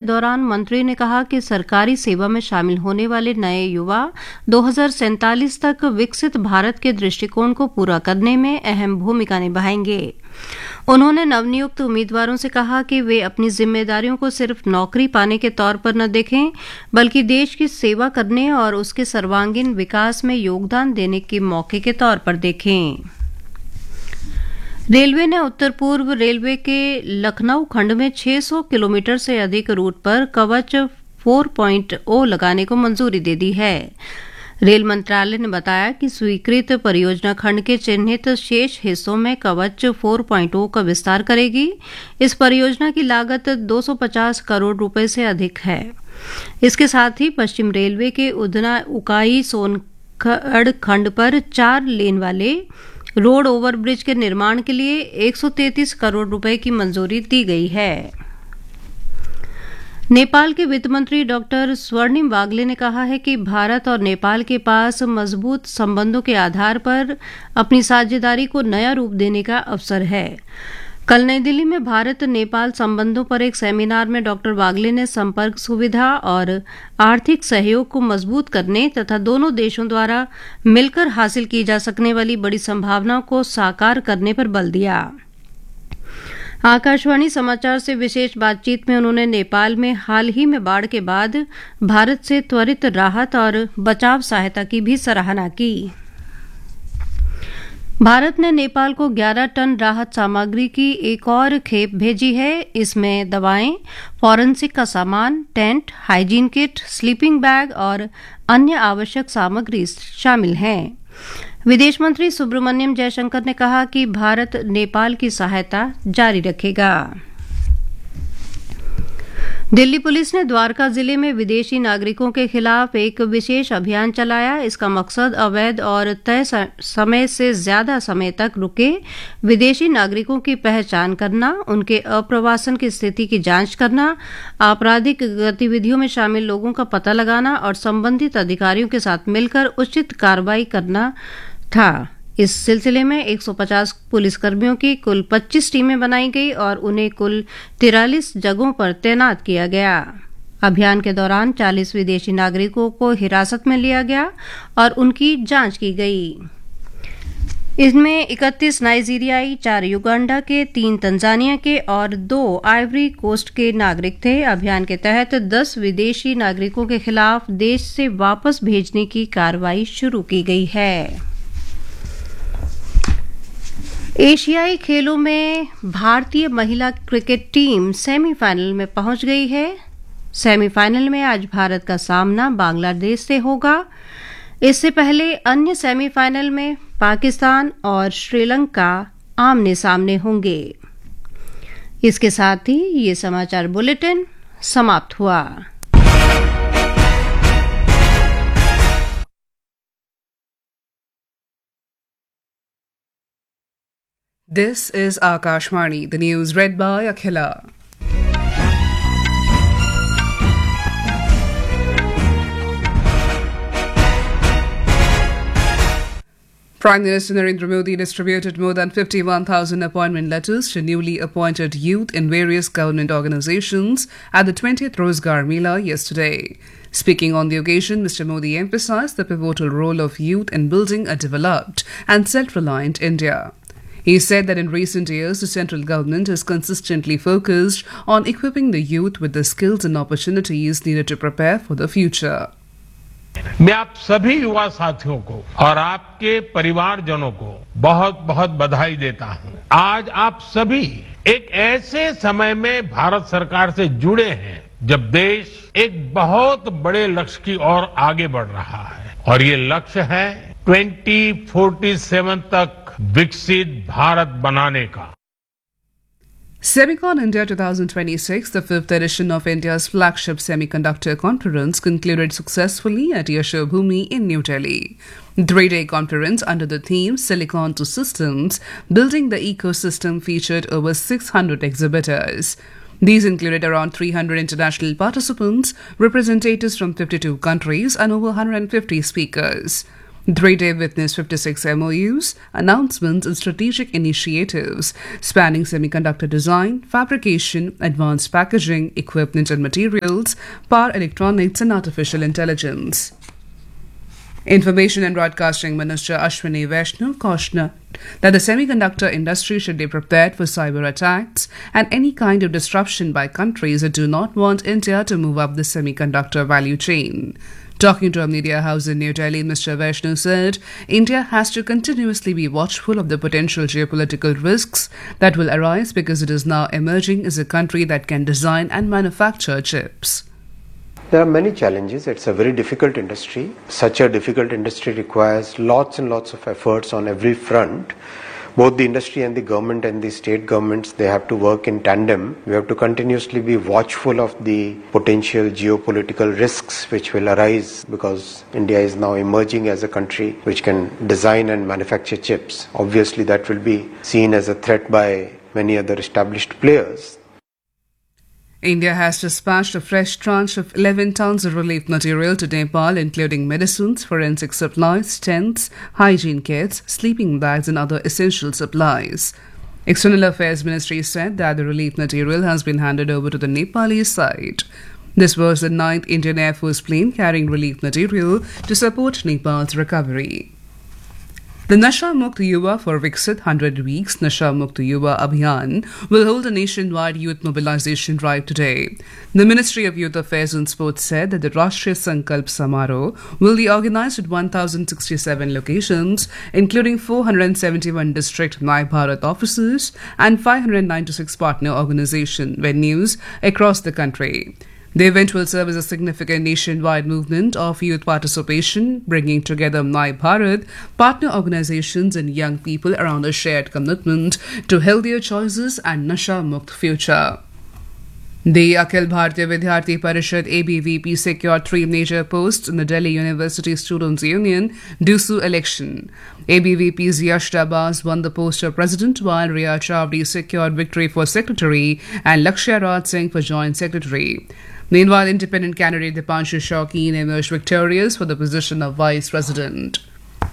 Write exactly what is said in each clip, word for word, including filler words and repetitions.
दौरान मंत्री ने कहा कि सरकारी सेवा में शामिल होने वाले नए युवा दो हज़ार सैंतालीस तक विकसित भारत के दृष्टिकोण को पूरा करने में अहम भूमिका निभाएंगे। उन्होंने नवनियुक्त उम्मीदवारों से कहा कि वे अपनी जिम्मेदारियों को सिर्फ नौकरी पाने के तौर पर न देखें, बल्कि देश की सेवा करने और उसके सर्वांगीण विकास में योगदान देने के मौके के तौर पर देखें। रेलवे ने उत्तर पूर्व रेलवे के लखनऊ खंड में छह सौ किलोमीटर से अधिक रूट पर कवच चार पॉइंट ज़ीरो लगाने को मंजूरी दे दी है। रेल मंत्रालय ने बताया कि स्वीकृत परियोजना खंड के चिन्हित शेष हिस्सों में कवच चार पॉइंट ज़ीरो का विस्तार करेगी। इस परियोजना की लागत दो सौ पचास करोड़ रुपए से अधिक है। इसके साथ ही पश्चिम रेलवे के उधना उकाई सोनखड़ खंड पर चार लेन वाले रोड ओवरब्रिज के निर्माण के लिए एक सौ तैंतीस करोड़ रुपए की मंजूरी दी गई है। नेपाल के वित्त मंत्री डॉक्टर स्वर्णिम वागले ने कहा है कि भारत और नेपाल के पास मजबूत संबंधों के आधार पर अपनी साझेदारी को नया रूप देने का अवसर है। कल नई दिल्ली में भारत नेपाल संबंधों पर एक सेमिनार में डॉक्टर वागले ने संपर्क सुविधा और आर्थिक सहयोग को मजबूत करने तथा दोनों देशों द्वारा मिलकर हासिल की जा सकने वाली बड़ी संभावनाओं को साकार करने पर बल दिया। आकाशवाणी समाचार से विशेष बातचीत में उन्होंने नेपाल में हाल ही में बाढ़ के बाद भारत से त्वरित राहत और बचाव सहायता की भी सराहना की। भारत ने नेपाल को ग्यारह टन राहत सामग्री की एक और खेप भेजी है। इसमें दवाएं, फॉरेंसिक का सामान, tent, hygiene kit, sleeping bag और अन्य आवश्यक सामग्री शामिल हैं। विदेश मंत्री सुब्रमण्यम जयशंकर ने कहा कि भारत नेपाल की सहायता जारी रखेगा। दिल्ली पुलिस ने द्वारका जिले में विदेशी नागरिकों के खिलाफ एक विशेष अभियान चलाया। इसका मकसद अवैध और तय समय से ज्यादा समय तक रुके विदेशी नागरिकों की पहचान करना, उनके अप्रवासन की स्थिति की जांच करना, आपराधिक गतिविधियों में शामिल लोगों का पता लगाना और संबंधित अधिकारियों के साथ मिलकर उचित कार्रवाई करना था। इस सिलसिले में एक सौ पचास पुलिसकर्मियों की कुल पच्चीस टीमें बनाई गई और उन्हें कुल तिरालीस जगहों पर तैनात किया गया। अभियान के दौरान चालीस विदेशी नागरिकों को हिरासत में लिया गया और उनकी जांच की गई। इनमें इकतीस नाइजीरियाई, चार युगांडा के, तीन तंजानिया के और दो आइवरी कोस्ट के नागरिक थे। अभियान के तहत दस विदेशी नागरिकों के खिलाफ देश से वापस भेजने की कार्रवाई शुरू की गई है। एशियाई खेलों में भारतीय महिला क्रिकेट टीम सेमीफाइनल में पहुंच गई है। सेमीफाइनल में आज भारत का सामना बांग्लादेश से होगा। इससे पहले अन्य सेमीफाइनल में पाकिस्तान और श्रीलंका आमने सामने होंगे। इसके साथ ही ये समाचार बुलेटिन समाप्त हुआ। This is Akashvani, the news read by Akhila. Prime Minister Narendra Modi distributed more than fifty-one thousand appointment letters to newly appointed youth in various government organizations at the twentieth Rozgar Mela yesterday. Speaking on the occasion, Mister Modi emphasized the pivotal role of youth in building a developed and self-reliant India. He said that in recent years, the central government has consistently focused on equipping the youth with the skills and opportunities needed to prepare for the future. मैं आप सभी युवा साथियों को और आपके परिवारजनों को बहुत बहुत बधाई देता हूं। आज आप सभी एक ऐसे समय में भारत सरकार से जुड़े हैं जब देश एक बहुत बड़े लक्ष्य की ओर आगे बढ़ रहा है और ये लक्ष्य है ट्वेंटी फोर्टी सेवन तक विकसित भारत बनाने का। Semicon India twenty twenty-six, the fifth edition of India's flagship semiconductor conference, concluded successfully at Yashobhoomi in New Delhi. The three-day conference under the theme Silicon to Systems, Building the Ecosystem featured over six hundred exhibitors. These included around three hundred international participants, representatives from fifty-two countries and over one hundred fifty speakers. The three-day witnessed fifty-six M O Us, announcements and strategic initiatives spanning semiconductor design, fabrication, advanced packaging, equipment and materials, power electronics and artificial intelligence. Information and Broadcasting Minister Ashwini Vaishnaw cautioned that the semiconductor industry should be prepared for cyber attacks and any kind of disruption by countries that do not want India to move up the semiconductor value chain. Talking to a media house in New Delhi, Mister Vaishnaw said India has to continuously be watchful of the potential geopolitical risks that will arise because it is now emerging as a country that can design and manufacture chips. There are many challenges. It's a very difficult industry. Such a difficult industry requires lots and lots of efforts on every front. Both the industry and the government and the state governments, they have to work in tandem. We have to continuously be watchful of the potential geopolitical risks which will arise because India is now emerging as a country which can design and manufacture chips. Obviously, that will be seen as a threat by many other established players. India has dispatched a fresh tranche of eleven tons of relief material to Nepal, including medicines, forensic supplies, tents, hygiene kits, sleeping bags and other essential supplies. External Affairs Ministry said that the relief material has been handed over to the Nepalese side. This was the ninth Indian Air Force plane carrying relief material to support Nepal's recovery. The Nasha Mukt Yuva for Viksit one hundred Weeks Nasha Mukt Yuva Abhiyan will hold a nationwide youth mobilization drive today. The Ministry of Youth Affairs and Sports said that the Rashtriya Sankalp Samaro will be organized at one thousand sixty-seven locations, including four hundred seventy-one district My Bharat offices and five hundred ninety-six partner organization venues across the country. The event will serve as a significant nationwide movement of youth participation, bringing together My Bharat, partner organizations and young people around a shared commitment to healthier choices and Nasha Mukt future. The Akhil Bharatiya Vidyarthi Parishad A B V P secured three major posts in the Delhi University Students' Union D U S U election. A B V P's Yash Dabas won the post of president, while Riya Chawdi secured victory for secretary and Lakshya Raj Singh for joint secretary. Meanwhile, independent candidate Dipanshu Shaukin emerged victorious for the position of vice president.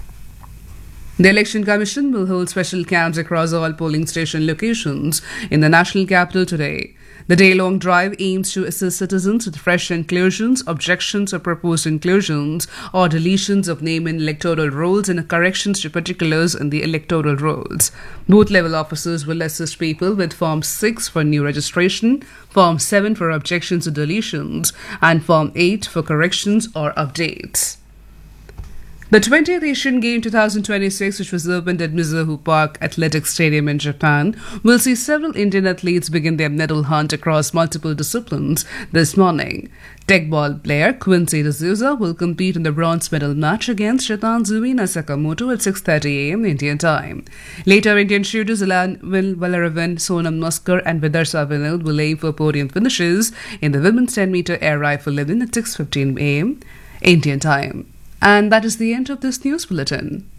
The Election Commission will hold special camps across all polling station locations in the national capital today. The day-long drive aims to assist citizens with fresh inclusions, objections or proposed inclusions or deletions of name in electoral rolls and corrections to particulars in the electoral rolls. Booth-level officers will assist people with Form six for new registration, Form seven for objections or deletions, and Form eight for corrections or updates. The twentieth Asian Games twenty twenty-six, which was opened at Mizuho Park Athletics Stadium in Japan, will see several Indian athletes begin their medal hunt across multiple disciplines this morning. Tech ball player Quincy D'Souza will compete in the bronze medal match against Shitanzumi Sakamoto at six thirty a.m. Indian time. Later, Indian shooters Alan Valaravan, Sonam Maskar and Vidarsa Vinod will aim for podium finishes in the women's ten meter air rifle event at six fifteen a.m. Indian time. And that is the end of this news bulletin.